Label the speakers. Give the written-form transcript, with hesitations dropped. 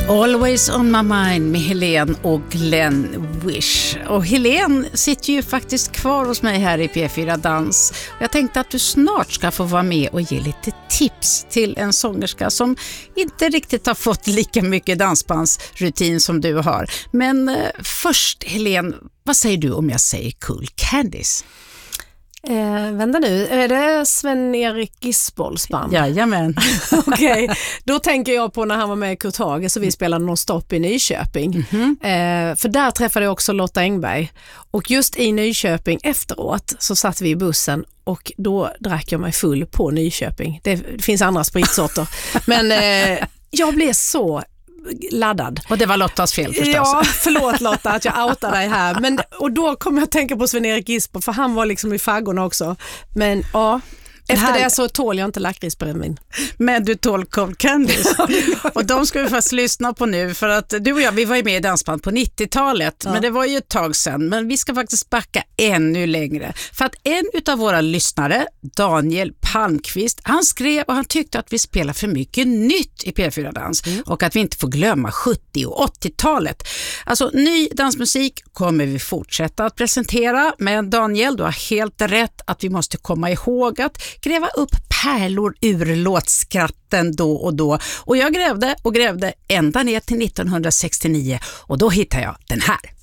Speaker 1: Always on my mind med Helene och Glenn Wish. Och Helene sitter ju faktiskt kvar hos mig här i P4 Dans. Jag tänkte att du snart ska få vara med och ge lite tips till en sångerska som inte riktigt har fått lika mycket dansbandsrutin som du har. Men först Helene, vad säger du om jag säger Cool Candies?
Speaker 2: Vänta nu, är det Sven-Erik Gisbolls band?
Speaker 1: Jajamän.
Speaker 2: Okej, då tänker jag på när han var med i Kurt Hage så vi spelade Non-Stop i Nyköping. För där träffade jag också Lotta Engberg. Och just i Nyköping efteråt så satt vi i bussen och då drack jag mig full på Nyköping. Det finns andra spritsorter. Men jag blev så laddad.
Speaker 1: Och det var Lottas fel förstås.
Speaker 2: Ja, förlåt Lotta att jag outar dig här. Och då kommer jag att tänka på Sven-Erik Gisboll för han var liksom i faggorna också. Men ja, efter det så tål jag inte lakritsbrännvin.
Speaker 1: Men du tål Cold Candies. Och de ska vi fast lyssna på nu för att du och jag, vi var ju med i dansband på 90-talet. Men det var ju ett tag sedan. Men vi ska faktiskt backa ännu längre. För att en utav våra lyssnare, Daniel Palmqvist, han skrev och han tyckte att vi spelar för mycket nytt i P4 Dans. Och att vi inte får glömma 70- och 80-talet. Alltså ny dansmusik kommer vi fortsätta att presentera. Men Daniel, du har helt rätt att vi måste komma ihåg att gräva upp pärlor ur låtskratten då och då. Och jag grävde ända ner till 1969 och då hittade jag den här.